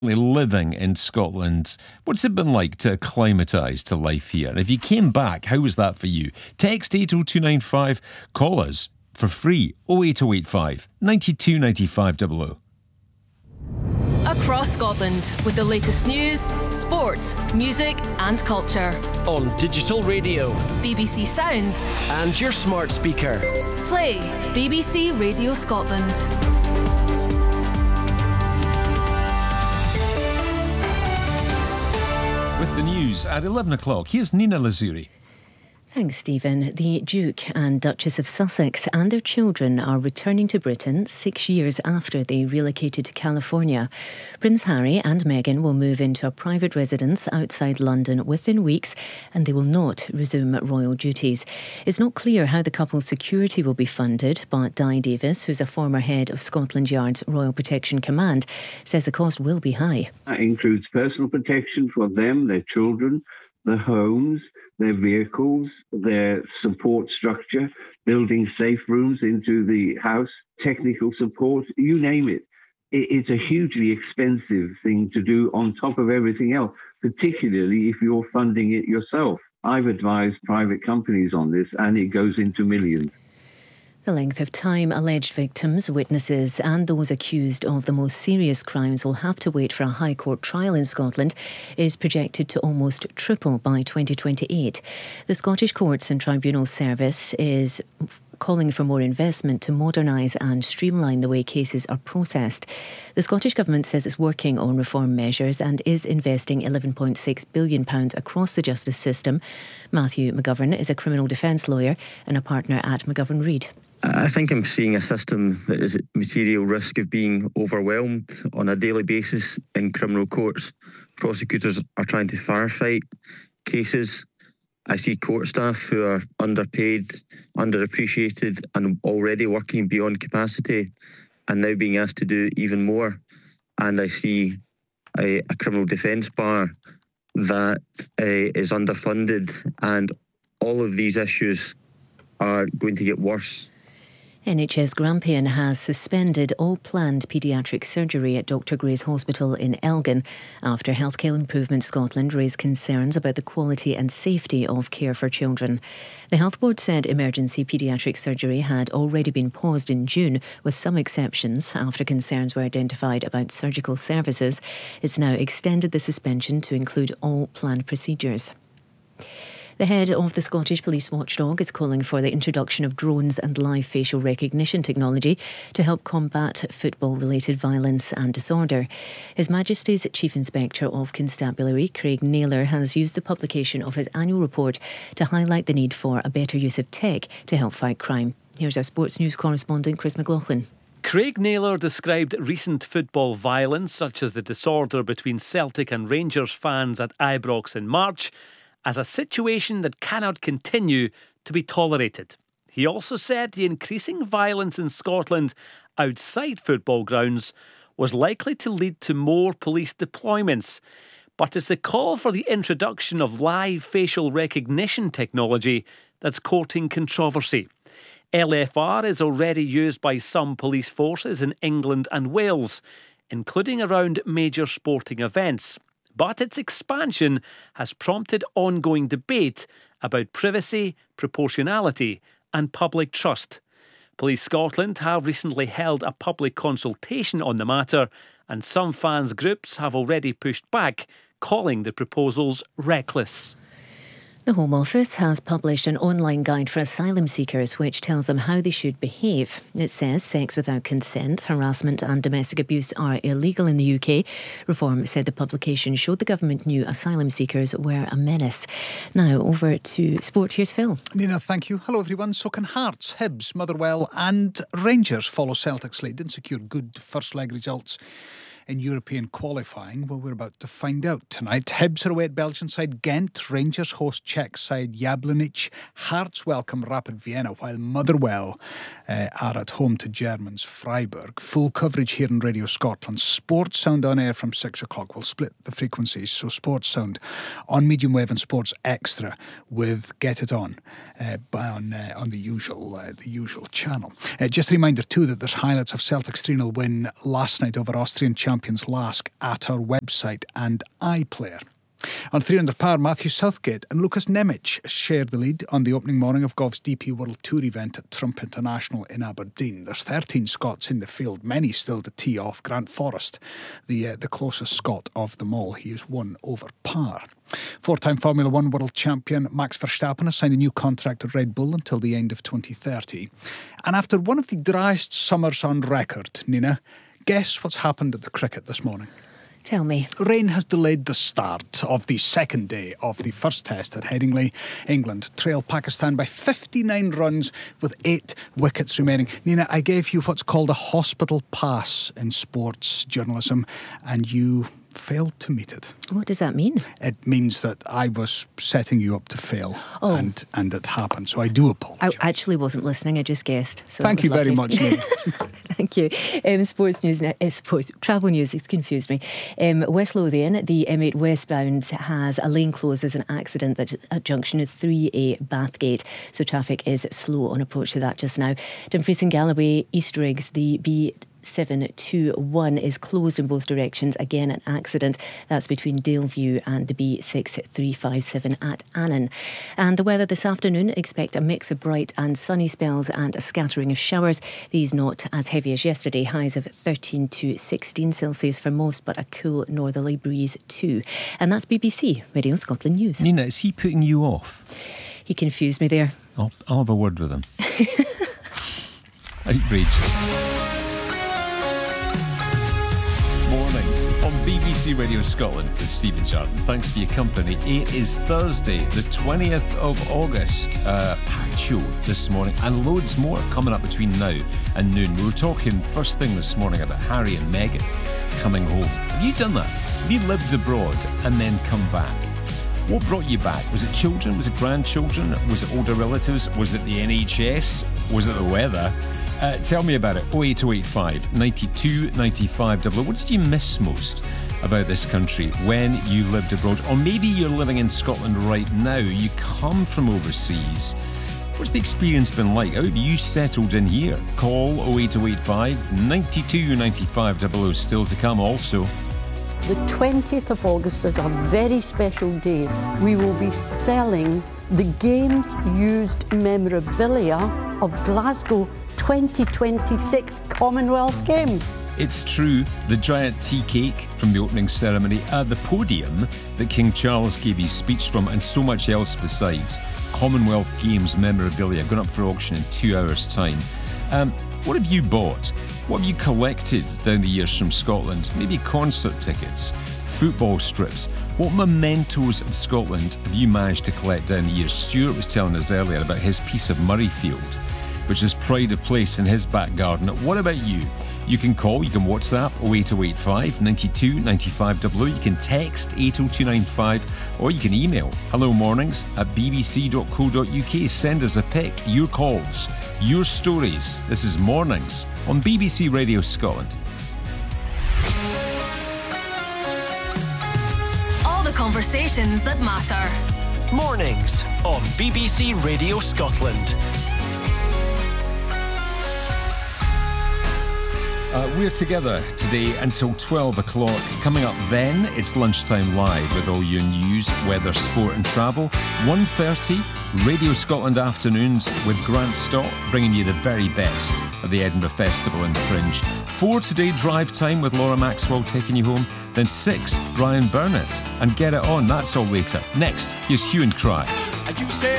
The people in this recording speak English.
living in Scotland, what's it been like to acclimatise to life here? And if you came back, how was that for you? Text 80295, call us for free, 08085 92 95 00. Across Scotland with the latest news, sport, music and culture. On digital radio, BBC Sounds and your smart speaker. Play BBC Radio Scotland. With the news at 11 o'clock, here's Nina Lazuri. Thanks, Stephen. The Duke and Duchess of Sussex and their children are returning to Britain 6 years after they relocated to California. Prince Harry and Meghan will move into a private residence outside London within weeks, and they will not resume royal duties. It's not clear how the couple's security will be funded, but Di Davis, who's a former head of Scotland Yard's Royal Protection Command, says the cost will be high. That includes personal protection for them, their children, their homes, their vehicles, their support structure, building safe rooms into the house, technical support, you name it. It's a hugely expensive thing to do on top of everything else, particularly if you're funding it yourself. I've advised private companies on this, and it goes into millions. The length of time alleged victims, witnesses and those accused of the most serious crimes will have to wait for a High Court trial in Scotland is projected to almost triple by 2028. The Scottish Courts and Tribunals Service is calling for more investment to modernise and streamline the way cases are processed. The Scottish Government says it's working on reform measures and is investing £11.6 billion across the justice system. Matthew McGovern is a criminal defence lawyer and a partner at McGovern Reid. I think I'm seeing a system that is at material risk of being overwhelmed on a daily basis in criminal courts. Prosecutors are trying to firefight cases. I see court staff who are underpaid, underappreciated and already working beyond capacity and now being asked to do even more. And I see a criminal defence bar that is underfunded, and all of these issues are going to get worse. NHS Grampian has suspended all planned paediatric surgery at Dr Gray's Hospital in Elgin after Healthcare Improvement Scotland raised concerns about the quality and safety of care for children. The Health Board said emergency paediatric surgery had already been paused in June, with some exceptions, after concerns were identified about surgical services. It's now extended the suspension to include all planned procedures. The head of the Scottish Police Watchdog is calling for the introduction of drones and live facial recognition technology to help combat football-related violence and disorder. His Majesty's Chief Inspector of Constabulary, Craig Naylor, has used the publication of his annual report to highlight the need for a better use of tech to help fight crime. Here's our sports news correspondent, Chris McLaughlin. Craig Naylor described recent football violence, such as the disorder between Celtic and Rangers fans at Ibrox in March, as a situation that cannot continue to be tolerated. He also said the increasing violence in Scotland outside football grounds was likely to lead to more police deployments, but it's the call for the introduction of live facial recognition technology that's courting controversy. LFR is already used by some police forces in England and Wales, including around major sporting events. But its expansion has prompted ongoing debate about privacy, proportionality and public trust. Police Scotland have recently held a public consultation on the matter, and some fans groups have already pushed back, calling the proposals reckless. The Home Office has published an online guide for asylum seekers which tells them how they should behave. It says sex without consent, harassment and domestic abuse are illegal in the UK. Reform said the publication showed the government knew asylum seekers were a menace. Now over to sport. Here's Phil. Nina, thank you. Hello everyone. So can Hearts, Hibs, Motherwell and Rangers follow Celtic's lead and secure good first leg results in European qualifying? Well, we're about to find out tonight. Hibs are away at Belgian side Ghent. Rangers host Czech side Jablonec. Hearts welcome Rapid Vienna, while Motherwell are at home to Germans Freiburg. Full coverage here on Radio Scotland. Sports Sound on air from 6 o'clock. We'll split the frequencies, so Sports Sound on medium wave and Sports Extra with Get It On on the usual channel. Just a reminder too that there's highlights of Celtic's 3-0 win last night over Austrian champions Champions Lask at our website and iPlayer. On 300 par, Matthew Southgate and Lucas Nemec shared the lead on the opening morning of golf's DP World Tour event at Trump International in Aberdeen. There's 13 Scots in the field, many still to tee off. Grant Forrest, the closest Scot of them all. He is 1 over par. Four-time Formula One world champion Max Verstappen has signed a new contract at Red Bull until the end of 2030. And after one of the driest summers on record, Nina, guess what's happened at the cricket this morning? Tell me. Rain has delayed the start of the second day of the first test at Headingley. England trail Pakistan by 59 runs with 8 wickets remaining. Nina, I gave you what's called a hospital pass in sports journalism, and you failed to meet it. What does that mean? It means that I was setting you up to fail, and it happened. So I do apologise. I actually wasn't listening, I just guessed. So Thank you very much, Nina. Thank you. Sports news, travel news, it's confused me. West Lothian, the M8 westbound has a lane closed as an accident that's at junction 3A Bathgate. So traffic is slow on approach to that just now. Dumfries and Galloway, East Riggs, the B721 is closed in both directions. Again, an accident. That's between Daleview and the B6357 at Annan. And the weather this afternoon, expect a mix of bright and sunny spells and a scattering of showers. These not as heavy as yesterday. Highs of 13 to 16 Celsius for most, but a cool northerly breeze too. And that's BBC Radio Scotland News. Nina, is he putting you off? He confused me there. I'll have a word with him. Outrageous. Mornings on BBC Radio Scotland with Stephen Charlton. Thanks for your company. It is Thursday, the 20th of August. Packed show this morning and loads more coming up between now and noon. We were talking first thing this morning about Harry and Meghan coming home. Have you done that? Have you lived abroad and then come back? What brought you back? Was it children? Was it grandchildren? Was it older relatives? Was it the NHS? Was it the weather? Tell me about it. 08085 92 95 00. What did you miss most about this country when you lived abroad? Or maybe you're living in Scotland right now. You come from overseas. What's the experience been like? How have you settled in here? Call 08085 92 95 00. Still to come also. The 20th of August is a very special day. We will be selling the games used memorabilia of Glasgow 2026 Commonwealth Games. It's true, the giant tea cake from the opening ceremony, the podium that King Charles gave his speech from, and so much else besides. Commonwealth Games memorabilia going up for auction in 2 hours' time. What have you bought? What have you collected down the years from Scotland? Maybe concert tickets, football strips. What mementos of Scotland have you managed to collect down the years? Stuart was telling us earlier about his piece of Murrayfield, which is pride of place in his back garden. What about you? You can call, you can WhatsApp 08085 92 95 00. You can text 80295, or you can email hellomornings@bbc.co.uk. Send us a pic, your calls, your stories. This is Mornings on BBC Radio Scotland. All the conversations that matter. Mornings on BBC Radio Scotland. We're together today until 12 o'clock. Coming up then, it's Lunchtime Live with all your news, weather, sport and travel. 1:30, Radio Scotland Afternoons with Grant Stott, bringing you the very best of the Edinburgh Festival and Fringe. 4 today, Drive Time with Laura Maxwell taking you home. Then 6, Brian Burnett and Get It On. That's all later. Next, here's Hue and Cry. You say